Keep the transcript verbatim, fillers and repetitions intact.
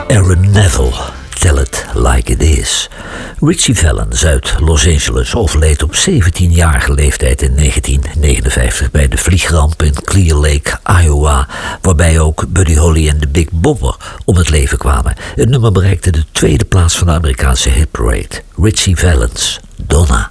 Aaron Neville, Tell It Like It Is. Ritchie Valens uit Los Angeles overleed op zeventienjarige leeftijd in negentien negenenvijftig... bij de vliegramp in Clear Lake, Iowa, waarbij ook Buddy Holly en de Big Bopper om het leven kwamen. Het nummer bereikte de tweede plaats van de Amerikaanse hitparade. Ritchie Valens, Donna.